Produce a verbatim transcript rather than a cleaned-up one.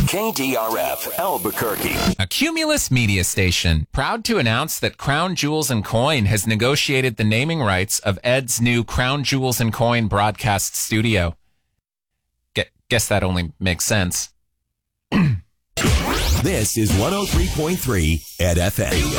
K D R F, Albuquerque. A Cumulus media station, proud to announce that Crown Jewels and Coin has negotiated the naming rights of Ed's new Crown Jewels and Coin broadcast studio. Guess that only makes sense. This is one oh three point three Ed F M.